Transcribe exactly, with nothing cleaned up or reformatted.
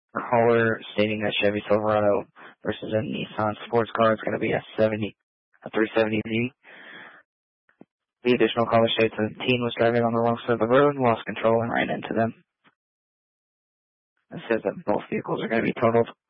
caller stating that Chevy Silverado versus a Nissan sports car is going to be a seventy, a three seventy Z. The additional caller states that the teen was driving on the wrong side of the road, lost control, and ran into them. It says that both vehicles are going to be totaled.